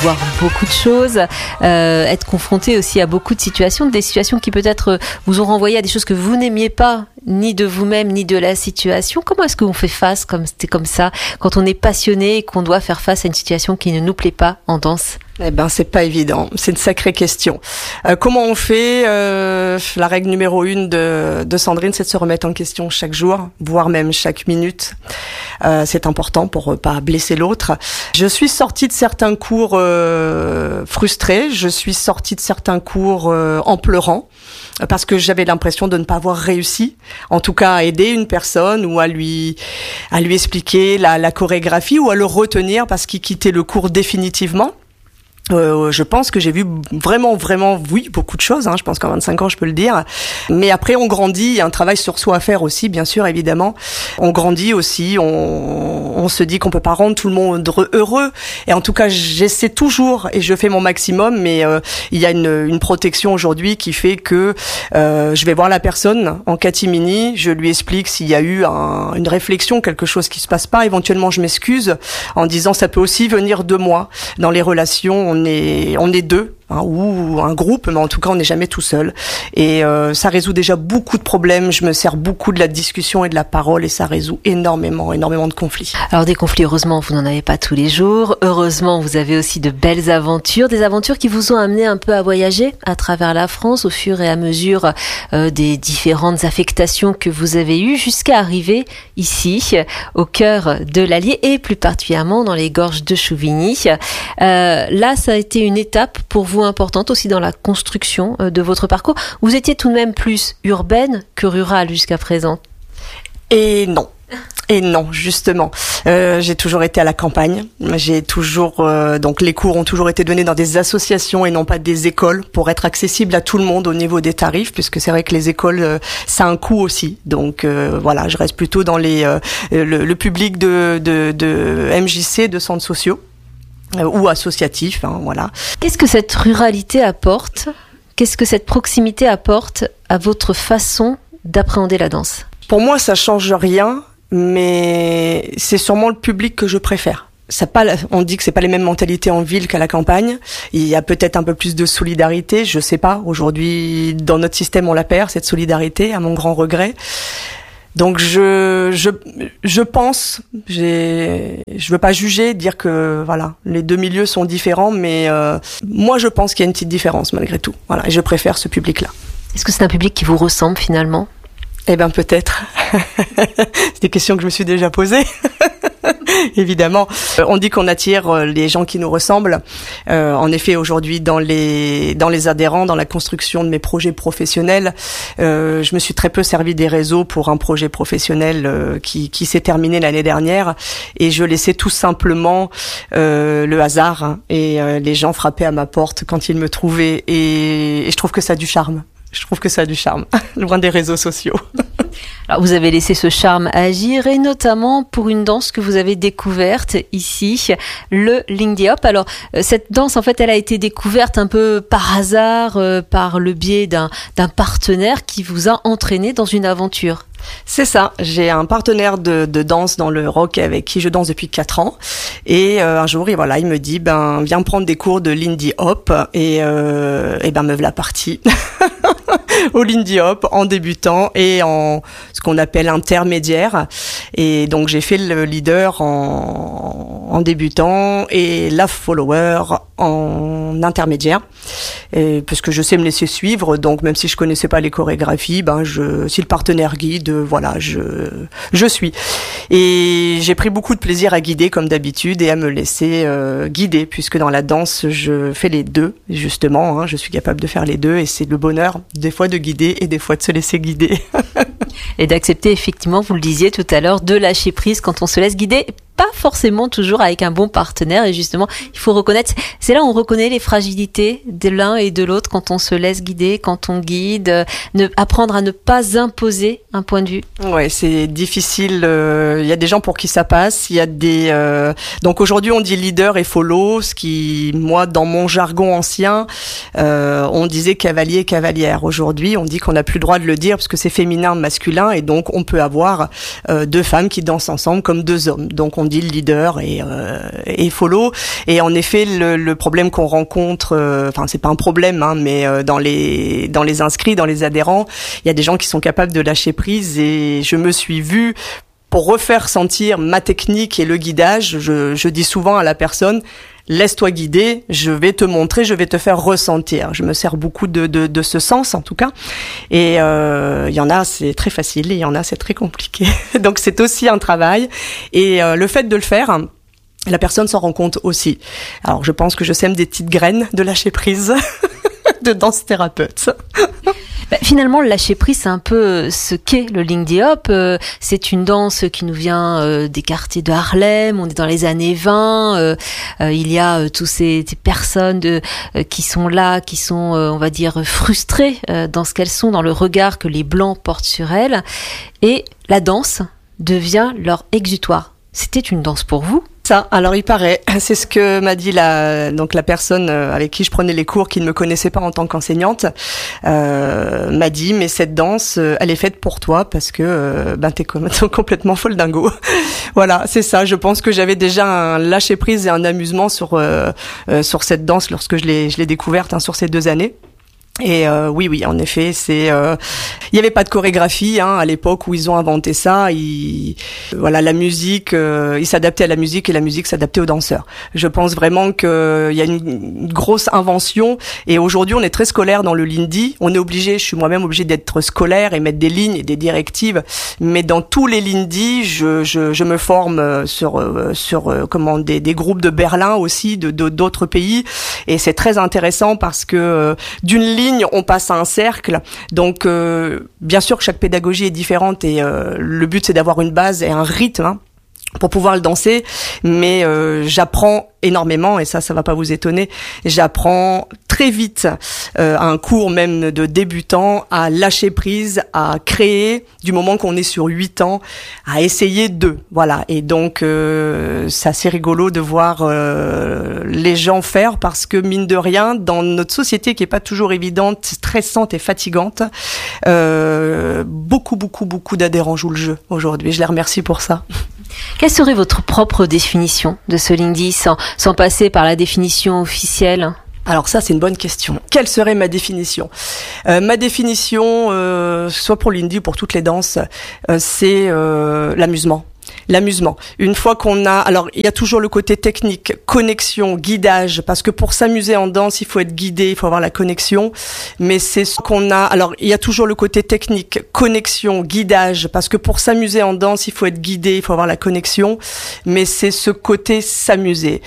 Voir beaucoup de choses, être confronté aussi à beaucoup de situations, des situations qui peut-être vous ont renvoyé à des choses que vous n'aimiez pas, ni de vous-même, ni de la situation. Comment est-ce qu'on fait face comme ça, quand on est passionné et qu'on doit faire face à une situation qui ne nous plaît pas en danse? C'est pas évident. C'est une sacrée question. Comment on fait? La règle numéro 1 de Sandrine, c'est de se remettre en question chaque jour, voire même chaque minute. C'est important pour pas blesser l'autre. Je suis sortie de certains cours frustrée. Je suis sortie de certains cours en pleurant, parce que j'avais l'impression de ne pas avoir réussi, en tout cas à aider une personne ou à lui expliquer la chorégraphie ou à le retenir parce qu'il quittait le cours définitivement. Je pense que j'ai vu vraiment, oui, beaucoup de choses. Je pense qu'en 25 ans, je peux le dire. Mais après, on grandit. Il y a un travail sur soi à faire aussi, bien sûr, évidemment. On grandit aussi. On se dit qu'on peut pas rendre tout le monde heureux. Et en tout cas, j'essaie toujours et je fais mon maximum. Mais il y a une protection aujourd'hui qui fait que je vais voir la personne en catimini. Je lui explique s'il y a eu une réflexion, quelque chose qui se passe pas. Éventuellement, je m'excuse en disant ça peut aussi venir de moi. Dans les relations, on est deux, ou un groupe, mais en tout cas on n'est jamais tout seul. Et ça résout déjà beaucoup de problèmes. Je me sers beaucoup de la discussion et de la parole et ça résout énormément de conflits. Alors des conflits, heureusement, vous n'en avez pas tous les jours. Heureusement, vous avez aussi de belles aventures, des aventures qui vous ont amené un peu à voyager à travers la France au fur et à mesure des différentes affectations que vous avez eues jusqu'à arriver ici, au cœur de l'Allier et plus particulièrement dans les gorges de Chouvigny. Là, ça a été une étape pour vous importante aussi dans la construction de votre parcours. Vous étiez tout de même plus urbaine que rurale jusqu'à présent. Et non, justement. J'ai toujours été à la campagne. J'ai toujours donc les cours ont toujours été donnés dans des associations et non pas des écoles pour être accessible à tout le monde au niveau des tarifs, puisque c'est vrai que les écoles ça a un coût aussi. Donc voilà, je reste plutôt dans le public de MJC, de centres sociaux. Ou associatif, voilà. Qu'est-ce que cette ruralité apporte? Qu'est-ce que cette proximité apporte à votre façon d'appréhender la danse? Pour moi, ça change rien, mais c'est sûrement le public que je préfère. On dit que c'est pas les mêmes mentalités en ville qu'à la campagne. Il y a peut-être un peu plus de solidarité, je sais pas. Aujourd'hui, dans notre système, on la perd, cette solidarité, à mon grand regret. Donc je pense, je veux pas juger, dire que voilà, les deux milieux sont différents, mais moi je pense qu'il y a une petite différence malgré tout. Voilà, et je préfère ce public-là. Est-ce que c'est un public qui vous ressemble finalement? Eh ben peut-être. C'est des questions que je me suis déjà posées. Évidemment, on dit qu'on attire les gens qui nous ressemblent. En effet, aujourd'hui, dans les adhérents, dans la construction de mes projets professionnels, je me suis très peu servi des réseaux pour un projet professionnel qui s'est terminé l'année dernière, et je laissais tout simplement le hasard et les gens frappaient à ma porte quand ils me trouvaient, et je trouve que ça a du charme. Loin des réseaux sociaux. Alors, vous avez laissé ce charme agir, et notamment pour une danse que vous avez découverte ici, le Lindy Hop. Alors, cette danse, en fait, elle a été découverte un peu par hasard, par le biais d'un partenaire qui vous a entraîné dans une aventure. C'est ça, j'ai un partenaire de danse dans le rock avec qui je danse depuis 4 ans, et un jour il me dit viens prendre des cours de Lindy Hop, et me voilà partie au Lindy Hop en débutant et en ce qu'on appelle intermédiaire, et donc j'ai fait le leader en débutant et la follower en intermédiaire, et parce que je sais me laisser suivre, donc même si je connaissais pas les chorégraphies, si le partenaire guide, voilà, je suis. Et j'ai pris beaucoup de plaisir à guider comme d'habitude et à me laisser guider, puisque dans la danse je fais les deux, justement, je suis capable de faire les deux, et c'est le bonheur des fois de guider et des fois de se laisser guider. Et d'accepter, effectivement, vous le disiez tout à l'heure, de lâcher prise quand on se laisse guider, pas forcément toujours avec un bon partenaire, et justement, il faut reconnaître, c'est là où on reconnaît les fragilités de l'un et de l'autre quand on se laisse guider, quand on guide, apprendre à ne pas imposer un point de vue. Ouais, c'est difficile, il y a des gens pour qui ça passe, il y a donc aujourd'hui on dit leader et follow, ce qui, moi, dans mon jargon ancien, on disait cavalier et cavalière. Aujourd'hui, on dit qu'on n'a plus le droit de le dire parce que c'est féminin, masculin, et donc on peut avoir 2 femmes qui dansent ensemble comme 2 hommes. Donc qu'on dit le leader et follow. Et en effet, le problème qu'on rencontre, enfin c'est pas un problème, hein, mais dans les inscrits, dans les adhérents, il y a des gens qui sont capables de lâcher prise. Et je me suis vue pour refaire sentir ma technique et le guidage. Je dis souvent à la personne: laisse-toi guider, je vais te montrer, je vais te faire ressentir. Je me sers beaucoup de ce sens, en tout cas. Et il y en a, c'est très facile, et il y en a, c'est très compliqué. Donc c'est aussi un travail. Et le fait de le faire, la personne s'en rend compte aussi. Alors je pense que je sème des petites graines de lâcher prise de danse thérapeute. Finalement, le lâcher prise, c'est un peu ce qu'est le Lindy Hop. C'est une danse qui nous vient des quartiers de Harlem. On est dans les années 20. Il y a tous ces personnes qui sont là, qui sont, on va dire, frustrées dans ce qu'elles sont, dans le regard que les Blancs portent sur elles. Et la danse devient leur exutoire. C'était une danse pour vous ? Ça, alors il paraît, c'est ce que m'a dit la personne avec qui je prenais les cours, qui ne me connaissait pas en tant qu'enseignante, m'a dit: mais cette danse, elle est faite pour toi parce que t'es complètement folle dingo. Voilà, c'est ça. Je pense que j'avais déjà un lâcher prise et un amusement sur cette danse lorsque je l'ai découverte, hein, sur ces 2 années. Et oui, en effet, il y avait pas de chorégraphie, hein, à l'époque où ils ont inventé ça. La musique, ils s'adaptaient à la musique et la musique s'adaptait aux danseurs. Je pense vraiment qu'il y a une grosse invention. Et aujourd'hui, on est très scolaire dans le Lindy. On est obligé, je suis moi-même obligée d'être scolaire et mettre des lignes et des directives. Mais dans tous les Lindy, je me forme sur des groupes de Berlin aussi, d'autres pays. Et c'est très intéressant parce que d'une ligne, on passe à un cercle. Donc, bien sûr que chaque pédagogie est différente et le but, c'est d'avoir une base et un rythme, hein, pour pouvoir le danser. Mais j'apprends énormément, et ça va pas vous étonner. J'apprends très vite, à un cours même de débutant, à lâcher prise, à créer, du moment qu'on est sur 8 ans, à essayer voilà. Et donc, c'est assez rigolo de voir les gens faire, parce que mine de rien, dans notre société qui est pas toujours évidente, stressante et fatigante, beaucoup d'adhérents jouent le jeu aujourd'hui. Je les remercie pour ça. Quelle serait votre propre définition de ce Lindy, sans passer par la définition officielle ? Alors ça, c'est une bonne question. Quelle serait ma définition ? Ma définition, soit pour Lindy ou pour toutes les danses, c'est l'amusement. L'amusement. Une fois qu'on a... Alors, il y a toujours le côté technique, connexion, guidage, parce que pour s'amuser en danse, il faut être guidé, il faut avoir la connexion. Mais c'est ce qu'on a... Alors, il y a toujours le côté technique, connexion, guidage, parce que pour s'amuser en danse, il faut être guidé, il faut avoir la connexion. Mais c'est ce côté s'amuser.